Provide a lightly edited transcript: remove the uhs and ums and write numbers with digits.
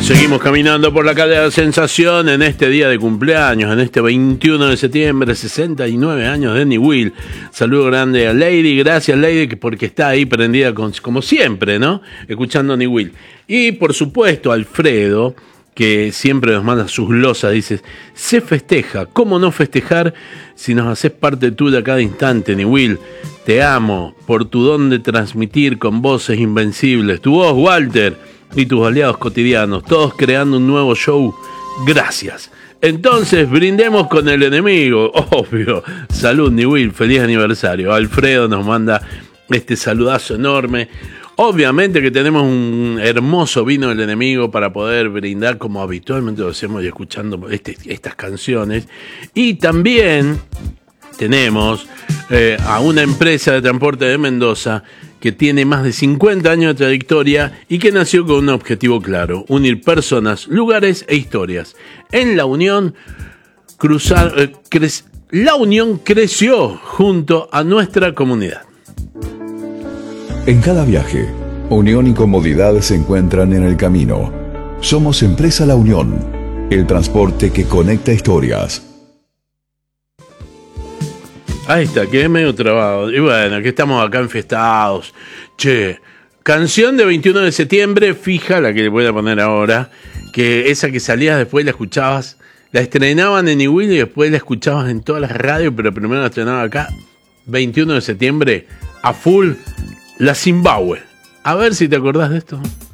Seguimos caminando por la calle de la Sensación en este día de cumpleaños, en este 21 de septiembre, 69 años de Annie Will. Saludo grande a Lady, gracias Lady, porque está ahí prendida como siempre, ¿no? Escuchando a Annie Will. Y por supuesto Alfredo, que siempre nos manda sus glosas, dice, se festeja, ¿cómo no festejar si nos haces parte tuya a cada instante, Annie Will? Te amo por tu don de transmitir con voces invencibles, tu voz, Walter, y tus aliados cotidianos, todos creando un nuevo show. Gracias. Entonces, brindemos con el enemigo, obvio. Salud, Annie Will, feliz aniversario. Alfredo nos manda este saludazo enorme. Obviamente que tenemos un hermoso vino del enemigo para poder brindar como habitualmente lo hacemos y escuchando estas canciones. Y también tenemos a una empresa de transporte de Mendoza que tiene más de 50 años de trayectoria y que nació con un objetivo claro: unir personas, lugares e historias. En la unión, la unión creció junto a nuestra comunidad. En cada viaje, unión y comodidad se encuentran en el camino. Somos Empresa La Unión, el transporte que conecta historias. Ahí está, quedé medio trabado. Y bueno, que estamos acá enfiestados. Che, canción de 21 de septiembre, fija, la que voy a poner ahora, que esa que salías después la escuchabas, la estrenaban en Annie Will y después la escuchabas en todas las radios, pero primero la estrenaban acá, 21 de septiembre, a full, la Zimbabue. A ver si te acordás de esto.